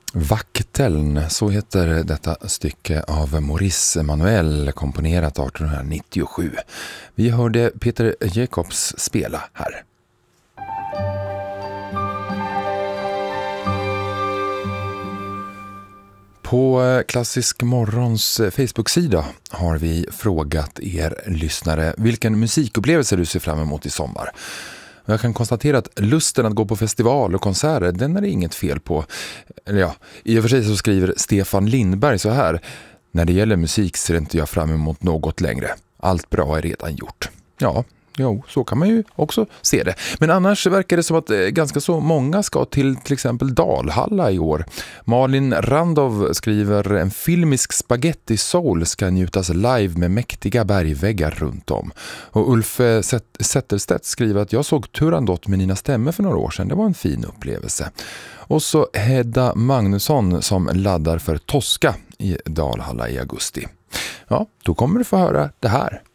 Vakteln, så heter detta stycke av Maurice Emmanuel, komponerat 1897. Vi hörde Peter Jacobs spela här. På Klassisk Morgons Facebook-sida har vi frågat er lyssnare vilken musikupplevelse du ser fram emot i sommar. Jag kan konstatera att lusten att gå på festival och konserter, den är det inget fel på. Eller ja, i och för sig så skriver Stefan Lindberg så här: när det gäller musik ser inte jag fram emot något längre. Allt bra är redan gjort. Ja, så kan man ju också se det. Men annars verkar det som att ganska så många ska till exempel Dalhalla i år. Malin Randov skriver: en filmisk spaghetti soul ska njutas live med mäktiga bergväggar runt om. Och Ulf Zetterstedt skriver att jag såg Turandot med Nina Stämmer för några år sedan. Det var en fin upplevelse. Och så Hedda Magnusson som laddar för Tosca i Dalhalla i augusti. Ja, då kommer du få höra det här.